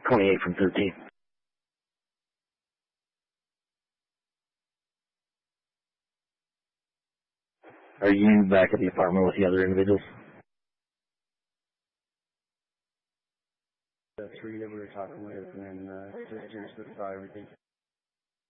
28 from 13. Are you back at the apartment with the other individuals? The three that we were talking with, and then just everything.